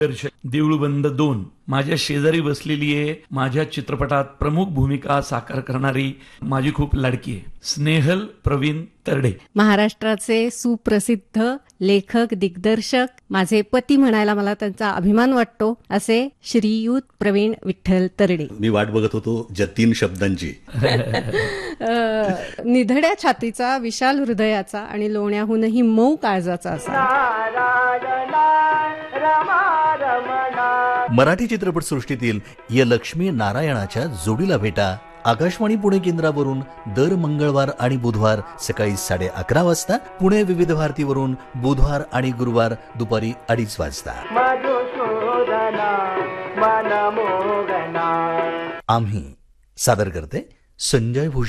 देऊळबंद 2 माझ्या शेजारी बसलेली आहे. माझ्या चित्रपटात प्रमुख भूमिका साकार करणारी माझी खूप लाडकी आहे, स्नेहल प्रवीण तरडे. महाराष्ट्राचे सुप्रसिद्ध लेखक दिग्दर्शक, माझे पती म्हणायला मला त्यांचा अभिमान वाटतो, असे श्रीयुत प्रवीण विठ्ठल तरडे. मी वाट बघत होतो ज्या 3 शब्दांची. निधड्या छातीचा, विशाल हृदयाचा आणि लोण्याहूनही मऊ काळजाचा असा. मराठी चित्रपटसृष्टीतील या लक्ष्मी नारायणाच्या जोडीला भेटा आकाशवाणी पुणे केंद्रावरून दर मंगळवार आणि बुधवार सकाळी 11:30 वाजता, पुणे विविध भारतीवरून बुधवार आणि गुरुवार दुपारी 2:30 वाजता. आम्ही सादर करते संजय भूषण.